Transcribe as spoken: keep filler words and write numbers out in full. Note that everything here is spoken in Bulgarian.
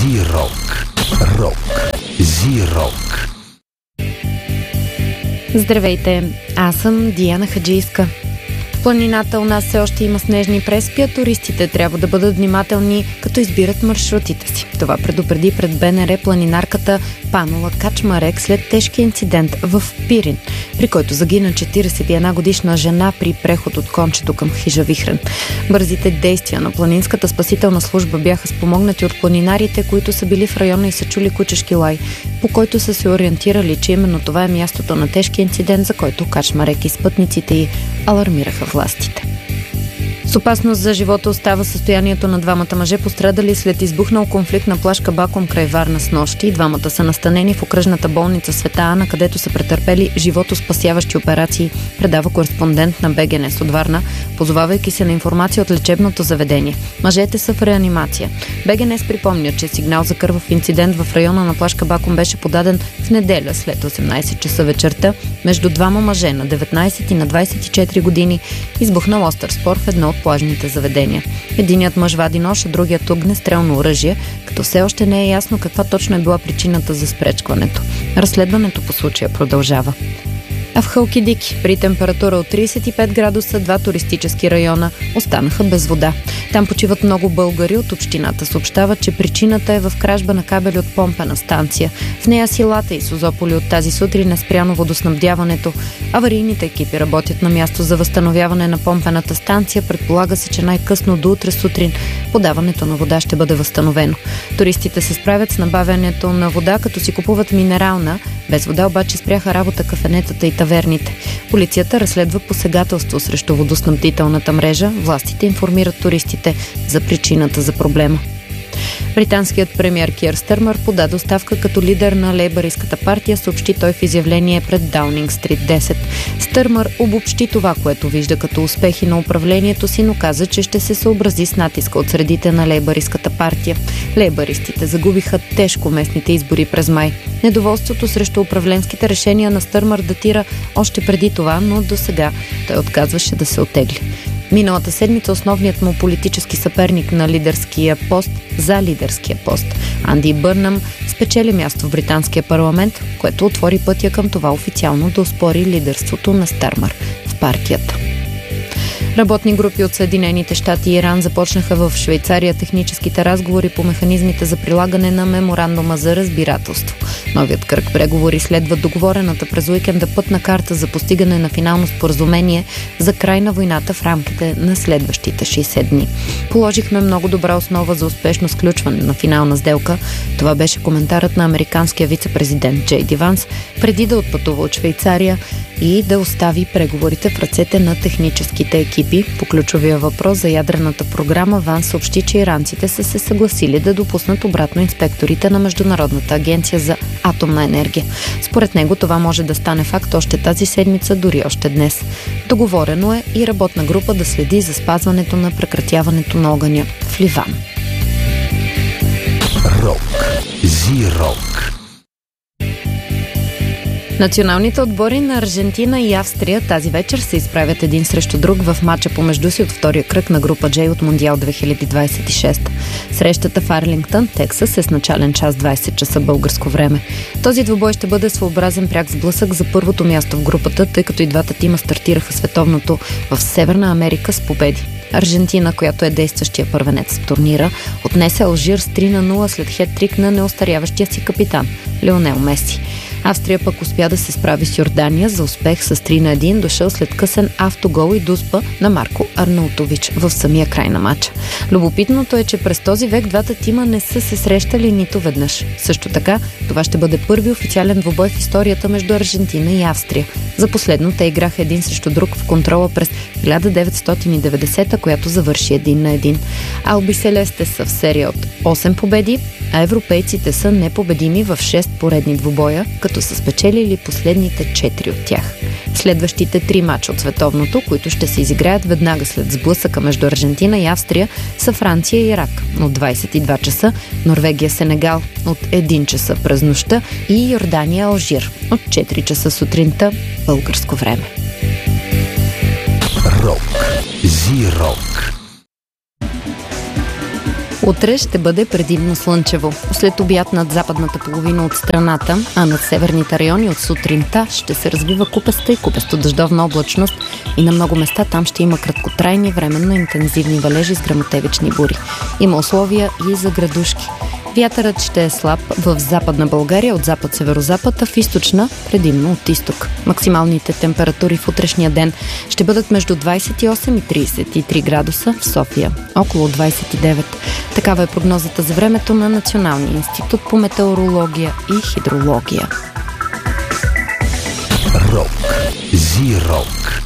Зирок. Рок. Зирок. Здравейте, аз съм Диана Хаджийска. В планината у нас все още има снежни преспи, а туристите трябва да бъдат внимателни, като избират маршрутите си. Това предупреди пред БНР планинарката Панола Качмарек след тежки инцидент в Пирин, при който загина четиридесет и една годишна жена при преход от Кончето към хижа Вихрен. Бързите действия на планинската спасителна служба бяха спомогнати от планинарите, които са били в района и са чули кучешки лай, по който са се ориентирали, че именно това е мястото на тежкия инцидент, за който Качмарек и спътниците й алармираха властите. С опасност за живота остава състоянието на двамата мъже, пострадали след избухнал конфликт на плаж Кабакум край Варна снощи. Двамата са настанени в окръжната болница Света Ана, където са претърпели животоспасяващи операции, предава кореспондент на БГНЕС от Варна, позовавайки се на информация от лечебното заведение. Мъжете са в реанимация. БГНЕС припомня, че сигнал за кървав инцидент в района на плаж Кабакум беше подаден в неделя след осемнайсет часа вечерта между двама мъже на деветнайсет и на двайсет и четири години. Избухнал остър спор в едно от плажните заведения. Единият мъж вади нож, а другият огнестрелно оръжие, като все още не е ясно каква точно е била причината за спречкването. Разследването по случая продължава. А в Халкидики, при температура от трийсет и пет градуса, два туристически района останаха без вода. Там почиват много българи. От общината съобщават, че причината е в кражба на кабели от помпена станция. В нея Силата и Созополи от тази сутрин е спряно водоснабдяването. Аварийните екипи работят на място за възстановяване на помпената станция. Предполага се, че най-късно до утре сутрин подаването на вода ще бъде възстановено. Туристите се справят с набавянето на вода, като си купуват минерална. Без вода обаче спряха работа кафенетата и таверните. Полицията разследва посегателство срещу водоснабдителната мрежа. Властите информират туристите за причината за проблема. Британският премиер Кир Стърмър подаде оставка като лидер на лейбъристската партия, съобщи той в изявление пред Даунинг Стрит десет. Стърмър обобщи това, което вижда като успехи на управлението си, но каза, че ще се съобрази с натиска от средите на лейбъристската партия. Лейбъристите загубиха тежко местните избори през май. Недоволството срещу управленските решения на Стърмър датира още преди това, но до сега той отказваше да се оттегли. Миналата седмица основният му политически съперник на лидерския пост, за лидерския пост, Анди Бърнъм, спечели място в британския парламент, което отвори пътя към това официално да оспори лидерството на Стърмър в партията. Работни групи от Съединените щати и Иран започнаха в Швейцария техническите разговори по механизмите за прилагане на меморандума за разбирателство. Новият кръг преговори следва договорената през уикенда пътна карта за постигане на финално споразумение за край на войната в рамките на следващите шейсет дни. Положихме много добра основа за успешно сключване на финална сделка. Това беше коментарът на американския вице-президент Джей Ди Ванс преди да отпътува от Швейцария и да остави преговорите в ръцете на техническите екипи. По ключовия въпрос за ядрената програма Ванс съобщи, че иранците са се съгласили да допуснат обратно инспекторите на Международната агенция за атомна енергия. Според него това може да стане факт още тази седмица, дори още днес. Договорено е и работна група да следи за спазването на прекратяването на огъня в Ливан. Рок. Зирок. Националните отбори на Аржентина и Австрия тази вечер се изправят един срещу друг в мача помежду си от втория кръг на група J от Мондиал две хиляди двайсет и шеста. Срещата в Арлингтън, Тексас е с начален час двайсет часа българско време. Този двубой ще бъде своеобразен пряк сблъсък за първото място в групата, тъй като и двата тима стартираха световното в Северна Америка с победи. Аржентина, която е действащия първенец в турнира, отнесе Алжир с три на нула след хет-трик на неостаряващия си капитан Лионел Меси. Австрия пък успя да се справи с Йордания за успех с три на едно, дошъл след късен автогол и дуспа на Марко Арнаутович в самия край на матча. Любопитното е, че през този век двата тима не са се срещали нито веднъж. Също така, това ще бъде първи официален двубой в историята между Аржентина и Австрия. За последно те играха един срещу друг в контрола през хиляда деветстотин и деветдесета, която завърши един на един. Албиселесте са в серия от осем победи, а европейците са непобедими в шест поредни двубоя, като са спечелили последните четири от тях. Следващите три мача от световното, които ще се изиграят веднага след сблъсъка между Аржентина и Австрия, са Франция и Ирак от двайсет и два часа, Норвегия Сенегал от един часа през нощта и Йордания Алжир от четири часа сутринта българско време. Рок. Зирок. Утре ще бъде предимно слънчево. След обяд над западната половина от страната, а над северните райони от сутринта ще се развива купеста и купесто-дъждовна облачност и на много места там ще има краткотрайни, временно интензивни валежи с гръмотевични бури. Има условия и за градушки. Вятърът ще е слаб в Западна България от запад-северозапад, а в източна предимно от изток. Максималните температури в утрешния ден ще бъдат между двадесет и осем и тридесет и три градуса, в София около двадесет и девет. Такава е прогнозата за времето на Националния институт по метеорология и хидрология. Рок. Зи-рок.